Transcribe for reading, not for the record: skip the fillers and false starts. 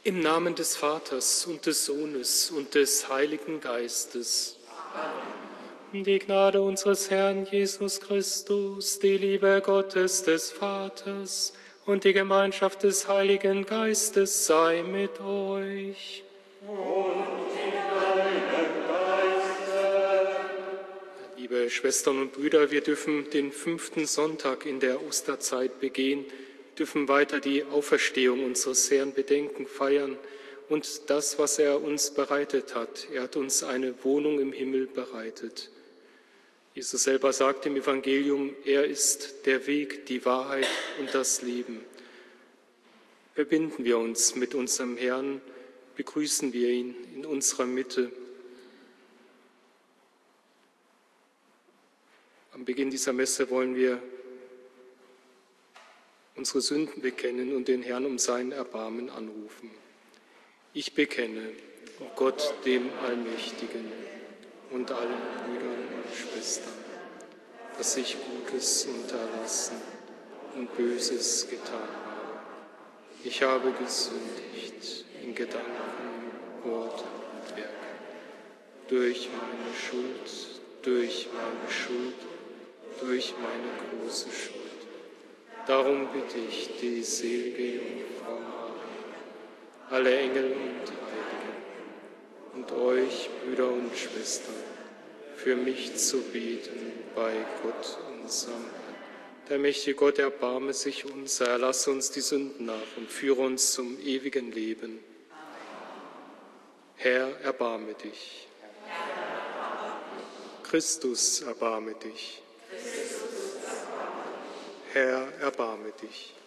Im Namen des Vaters und des Sohnes und des Heiligen Geistes. Amen. Die Gnade unseres Herrn Jesus Christus, die Liebe Gottes des Vaters und die Gemeinschaft des Heiligen Geistes sei mit euch. Und mit deinem Geiste. Liebe Schwestern und Brüder, wir dürfen den 5. Sonntag in der Osterzeit begehen, dürfen weiter die Auferstehung unseres Herrn bedenken, feiern und das, was er uns bereitet hat. Er hat uns eine Wohnung im Himmel bereitet. Jesus selber sagt im Evangelium, er ist der Weg, die Wahrheit und das Leben. Verbinden wir uns mit unserem Herrn, begrüßen wir ihn in unserer Mitte. Am Beginn dieser Messe wollen wir unsere Sünden bekennen und den Herrn um sein Erbarmen anrufen. Ich bekenne Gott, dem Allmächtigen, und allen Brüdern und Schwestern, dass ich Gutes unterlassen und Böses getan habe. Ich habe gesündigt in Gedanken, Wort und Werk, durch meine Schuld, durch meine große Schuld. Darum bitte ich die selige Jungfrau Maria, alle Engel und Heiligen und euch, Brüder und Schwestern, für mich zu beten bei Gott, unserem Herrn. Der mächtige Gott erbarme sich unser, erlasse uns die Sünden nach und führe uns zum ewigen Leben. Herr, erbarme dich. Christus, erbarme dich. Herr, erbarme dich.